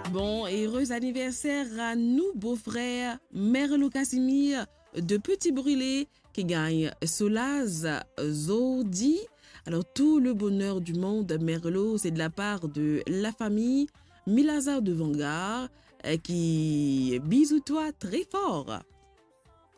Bon, et heureux anniversaire à nous, beaux-frères Merlo Casimir de Petit Brûlé qui gagne Solaz Zodi. Alors, tout le bonheur du monde, Merlo, c'est de la part de la famille Milazar de Vanguard qui bisous toi très fort.